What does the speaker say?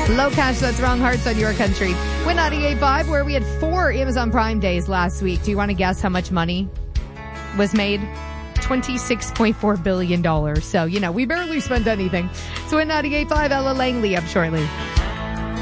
Low Cash, that's Wrong Hearts on Your Country. Win 98.5, where we had 4 Amazon Prime days last week. Do you want to guess how much money was made? $26.4 billion. So, we barely spent anything. So Win 98.5, Ella Langley up shortly.